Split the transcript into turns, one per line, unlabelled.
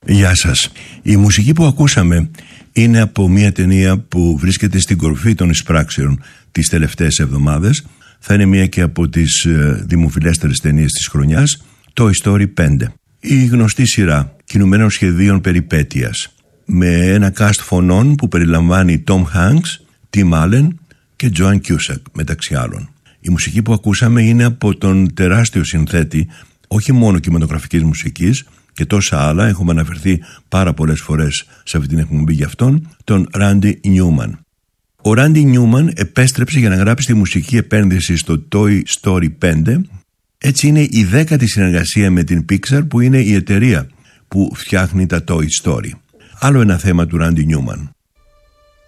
Γεια σας. Η μουσική που ακούσαμε είναι από μια ταινία που βρίσκεται στην κορυφή των εισπράξεων τις τελευταίες εβδομάδες. Θα είναι μια και από τις δημοφιλέστερες ταινίες της χρονιάς, Toy Story 5. Η γνωστή σειρά κινουμένων σχεδίων περιπέτειας με ένα cast φωνών που περιλαμβάνει Tom Hanks, Tim Allen και Joan Cusack μεταξύ άλλων. Η μουσική που ακούσαμε είναι από τον τεράστιο συνθέτη όχι μόνο κινηματογραφικής μουσικής και τόσα άλλα, έχουμε αναφερθεί πάρα πολλές φορές σε αυτή την εκπομπή για αυτόν, τον Randy Newman. Ο Randy Newman επέστρεψε για να γράψει τη μουσική επένδυση στο Toy Story 5. Έτσι είναι η 10η συνεργασία με την Pixar, που είναι η εταιρεία που φτιάχνει τα Toy Story. Άλλο ένα θέμα του Randy Newman.